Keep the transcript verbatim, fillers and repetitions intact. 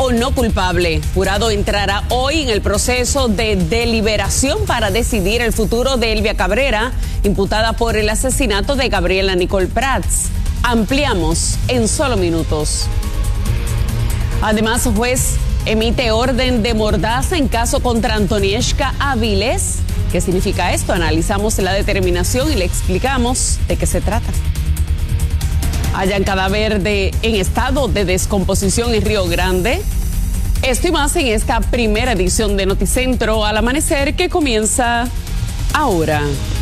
o no culpable. Jurado entrará hoy en el proceso de deliberación para decidir el futuro de Elvia Cabrera, imputada por el asesinato de Gabriela Nicole Prats. Ampliamos en solo minutos. Además, juez emite orden de mordaza en caso contra Antonieshka Avilés. ¿Qué significa esto? Analizamos la determinación y le explicamos de qué se trata. Hallan cadáver de, en estado de descomposición en Río Grande. Esto y más en esta primera edición de Noticentro al Amanecer, que comienza ahora.